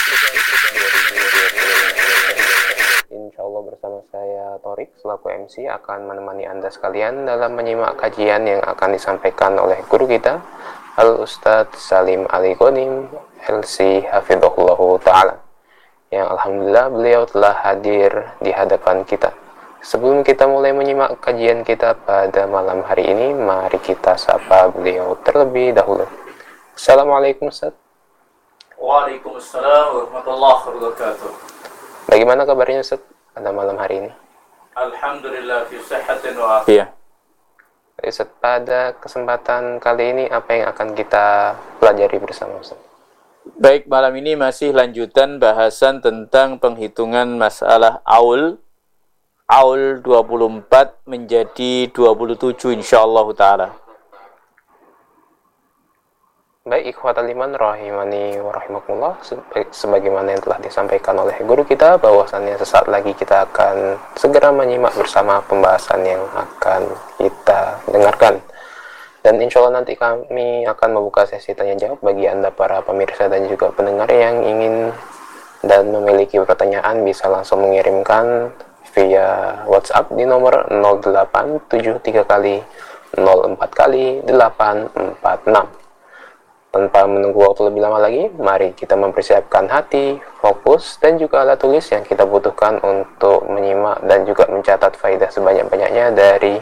Insya Allah bersama saya Torik selaku MC akan menemani Anda sekalian dalam menyimak kajian yang akan disampaikan oleh guru kita Al-Ustadz Salim Ali Ghanim LC Hafidhahullah Ta'ala, yang alhamdulillah beliau telah hadir di hadapan kita. Sebelum kita mulai menyimak kajian kita pada malam hari ini, mari kita sapa beliau terlebih dahulu. Assalamualaikum Ustaz. Waalaikumsalam warahmatullahi wabarakatuh. Bagaimana kabarnya Ustaz pada malam hari ini? Alhamdulillah fi sihhatin wa afiyah. Ustaz, pada kesempatan kali ini apa yang akan kita pelajari bersama Ustaz? Baik, malam ini masih lanjutan bahasan tentang penghitungan masalah aul 24 menjadi 27 insyaallah taala. Baik, ikhwatal iman rahimani wa rahimakumullah, sebagaimana yang telah disampaikan oleh guru kita, bahwasannya sesaat lagi kita akan segera menyimak bersama pembahasan yang akan kita dengarkan. Dan insya Allah nanti kami akan membuka sesi tanya jawab bagi Anda para pemirsa dan juga pendengar yang ingin dan memiliki pertanyaan, bisa langsung mengirimkan via WhatsApp di nomor 0873 kali 04 kali 846. Tanpa menunggu waktu lebih lama lagi, mari kita mempersiapkan hati, fokus, dan juga alat tulis yang kita butuhkan untuk menyimak dan juga mencatat faedah sebanyak-banyaknya dari